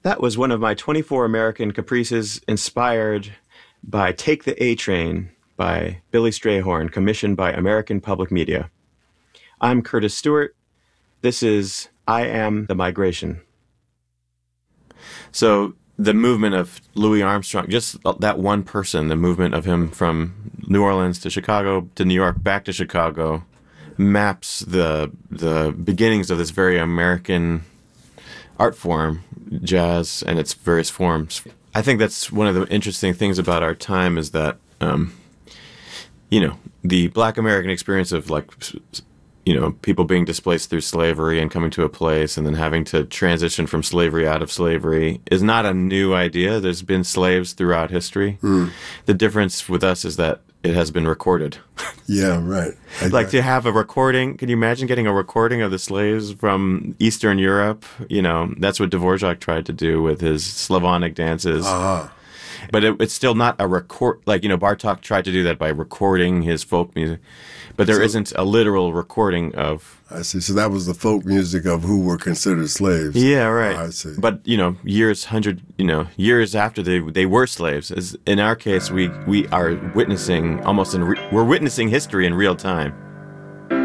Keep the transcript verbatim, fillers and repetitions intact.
That was one of my twenty-four American Caprices, inspired by Take the A Train by Billy Strayhorn, commissioned by American Public Media. I'm Curtis Stewart. This is I Am the Migration. So the movement of Louis Armstrong, just that one person, the movement of him from New Orleans to Chicago to New York, back to Chicago, maps the the beginnings of this very American art form, jazz, and its various forms. I think that's one of the interesting things about our time is that, um, you know, the Black American experience of, like, you know, people being displaced through slavery and coming to a place and then having to transition from slavery out of slavery is not a new idea. There's been slaves throughout history. Mm. The difference with us is that it has been recorded. Yeah, right. I, like to have a recording. Can you imagine getting a recording of the slaves from Eastern Europe? You know, that's what Dvorak tried to do with his Slavonic dances. Uh-huh. But it, it's still not a record. Like, you know, Bartok tried to do that by recording his folk music. But there so, isn't a literal recording of... I see. So that was the folk music of who were considered slaves. Yeah, right. Oh, I see. But, you know, years, hundred, you know, years after they they were slaves. As in our case, we, we are witnessing almost in... Re, we're witnessing history in real time.